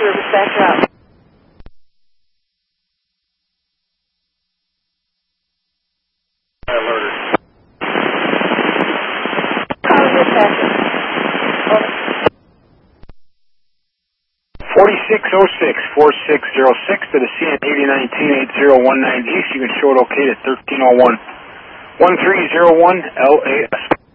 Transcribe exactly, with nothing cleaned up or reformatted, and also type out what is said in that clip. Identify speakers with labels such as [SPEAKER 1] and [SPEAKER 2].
[SPEAKER 1] dispatcher out.
[SPEAKER 2] Alerted.
[SPEAKER 1] Call dispatcher. Over.
[SPEAKER 3] forty-six oh six, forty-six oh six to the C N eighty nineteen eight zero one nine East. You can show it okay to thirteen oh one, one three oh one L A S.